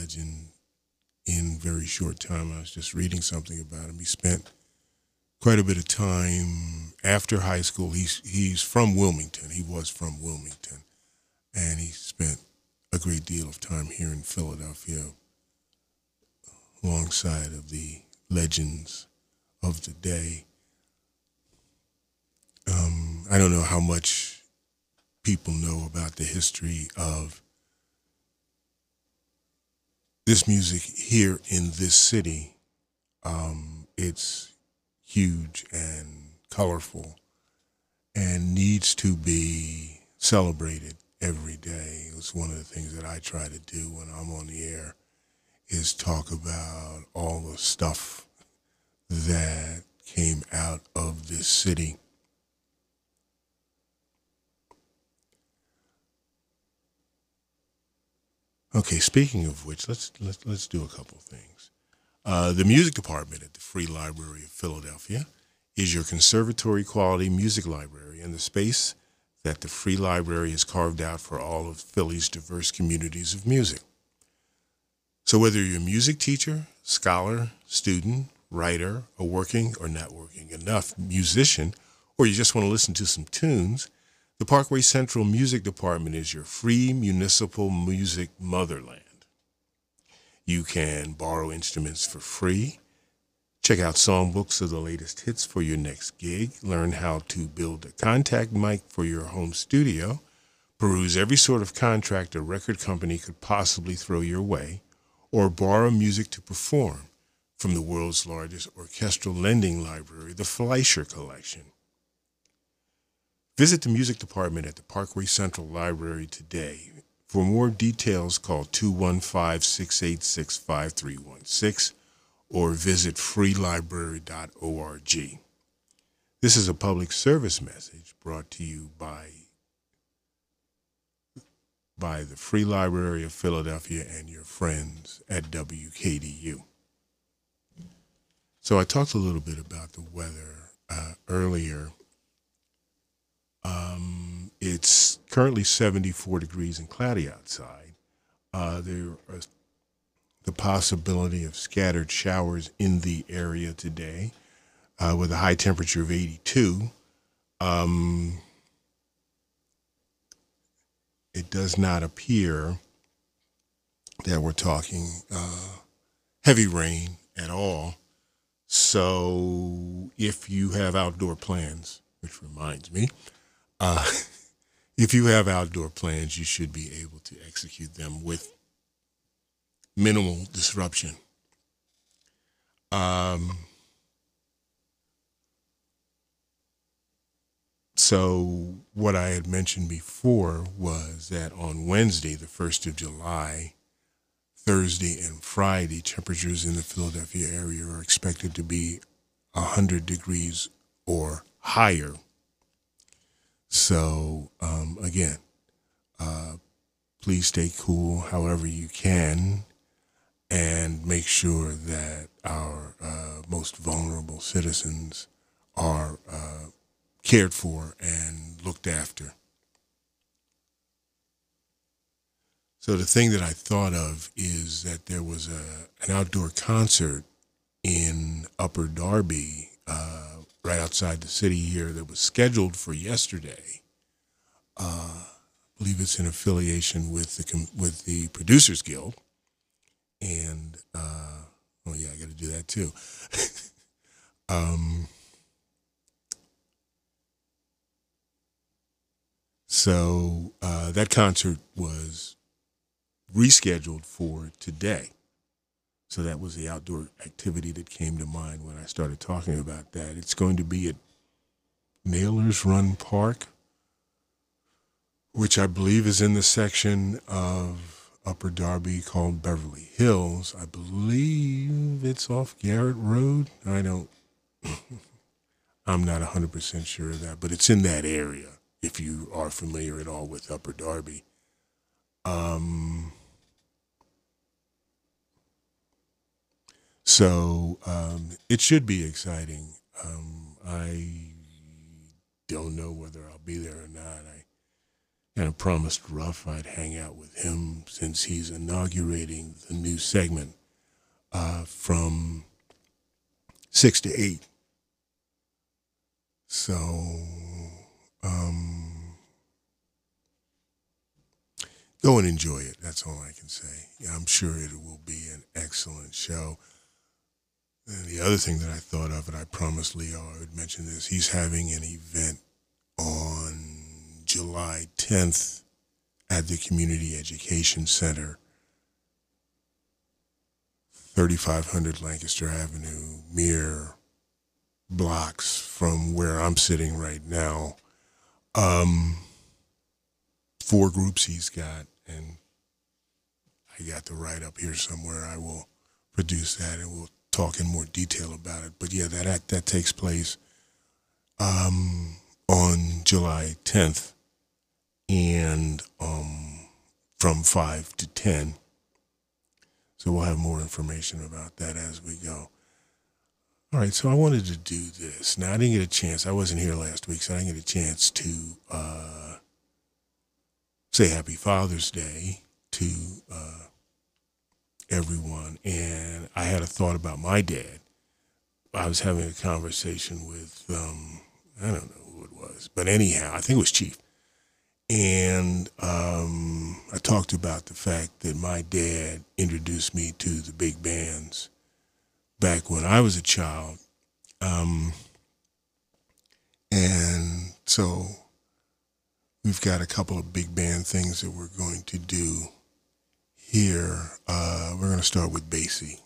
legend in very short time. I was just reading something about him. He spent quite a bit of time after high school. He's from Wilmington. He was from Wilmington, and he spent a great deal of time here in Philadelphia alongside of the legends of the day. I don't know how much people know about the history of this music here in this city. It's huge and colorful and needs to be celebrated every day. It's one of the things that I try to do when I'm on the air is talk about all the stuff that came out of this city. Okay, speaking of which, let's do a couple of things. The music department at the Free Library of Philadelphia is your conservatory quality music library and the space that the Free Library has carved out for all of Philly's diverse communities of music. So whether you're a music teacher, scholar, student, writer, a working or not working enough musician, or you just want to listen to some tunes, the Parkway Central Music Department is your free municipal music motherland. You can borrow instruments for free, check out songbooks of the latest hits for your next gig, learn how to build a contact mic for your home studio, peruse every sort of contract a record company could possibly throw your way, or borrow music to perform from the world's largest orchestral lending library, the Fleischer Collection. Visit the music department at the Parkway Central Library today. For more details, call 215-686-5316 or visit freelibrary.org. This is a public service message brought to you by the Free Library of Philadelphia and your friends at WKDU. So I talked a little bit about the weather earlier. It's currently 74 degrees and cloudy outside. There is the possibility of scattered showers in the area today with a high temperature of 82. It does not appear that we're talking heavy rain at all. So if you have outdoor plans, which reminds me, if you have outdoor plans, you should be able to execute them with minimal disruption. So what I had mentioned before was that on Wednesday, the 1st of July, Thursday and Friday, temperatures in the Philadelphia area are expected to be 100 degrees or higher. So, again, please stay cool however you can and make sure that our most vulnerable citizens are cared for and looked after. So the thing that I thought of is that there was an outdoor concert in Upper Darby, right outside the city here, that was scheduled for yesterday. I believe it's in affiliation with the Producers Guild, and oh yeah, I got to do that too. So that concert was rescheduled for today. So that was the outdoor activity that came to mind when I started talking about that. It's going to be at Nailers Run Park, which I believe is in the section of Upper Darby called Beverly Hills. I believe it's off Garrett Road. I'm not 100% sure of that, but it's in that area if you are familiar at all with Upper Darby. So it should be exciting. I don't know whether I'll be there or not. I kind of promised Ruff I'd hang out with him since he's inaugurating the new segment from 6 to 8. So, go and enjoy it. That's all I can say. I'm sure it will be an excellent show. And the other thing that I thought of, and I promised Leo I would mention this, he's having an event on July 10th at the Community Education Center, 3500 Lancaster Avenue, mere blocks from where I'm sitting right now. 4 groups he's got, and I got the write-up here somewhere. I will produce that, and we'll talk in more detail about it. But yeah, that takes place on July 10th, and from 5 to 10. So we'll have more information about that as we go. All right, so I wanted to do this. Now, I didn't get a chance. I wasn't here last week, so I didn't get a chance to say Happy Father's Day to everyone. And I had a thought about my dad. I was having a conversation with, I don't know who it was, but anyhow, I think it was Chief. And I talked about the fact that my dad introduced me to the big bands back when I was a child. And so we've got a couple of big band things that we're going to do here. We're going to start with Basie.